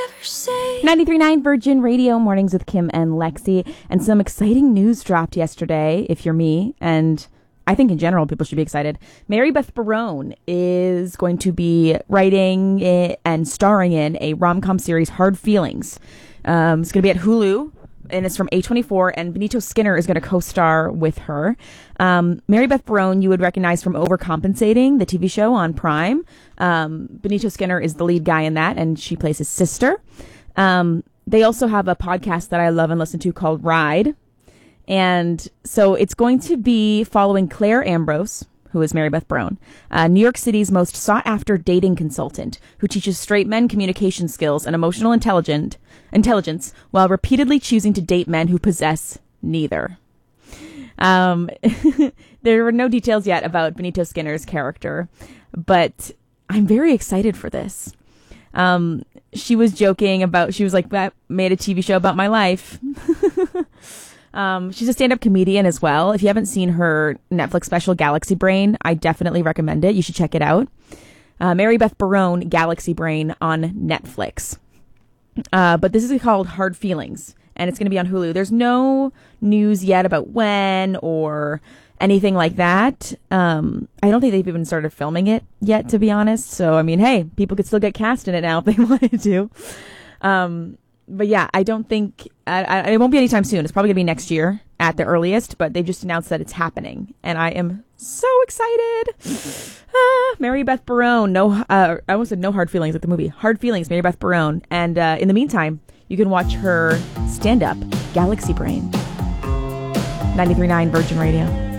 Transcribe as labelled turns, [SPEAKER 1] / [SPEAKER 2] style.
[SPEAKER 1] 93.9 Virgin Radio, mornings with Kim and Lexi. And some exciting news dropped yesterday, if you're me, and I think in general people should be excited. Mary Beth Barone is going to be writing and starring in a rom-com series, Hard Feelings. It's going to be at Hulu, and it's from A24, and Benito Skinner is going to co-star with her. Mary Beth Barone you would recognize from Overcompensating, the TV show on Prime. Benito Skinner is the lead guy in that, and she plays his sister. They also have a podcast that I love and listen to called Ride. And so it's going to be following Claire Ambrose, who is Mary Beth Barone, New York City's most sought-after dating consultant, who teaches straight men communication skills and emotional intelligence while repeatedly choosing to date men who possess neither. There were no details yet about Benito Skinner's character, but I'm very excited for this. She was joking about, she was like, that made a TV show about my life. She's a stand-up comedian as well. If you haven't seen her Netflix special, Galaxy Brain, I definitely recommend it. You should check it out. Mary Beth Barone, Galaxy Brain on Netflix. But this is called Hard Feelings, and it's going to be on Hulu. There's no news yet about when or anything like that. I don't think they've even started filming it yet, to be honest. So, I mean, hey, people could still get cast in it now if they wanted to. But yeah, I don't think it won't be anytime soon. It's probably gonna be next year at the earliest, but they've just announced that it's happening, and I am so excited. Mary Beth Barone, I almost said No Hard Feelings, like the movie Hard Feelings, Mary Beth Barone. And in the meantime, you can watch her stand-up, Galaxy Brain. 93.9 Virgin Radio.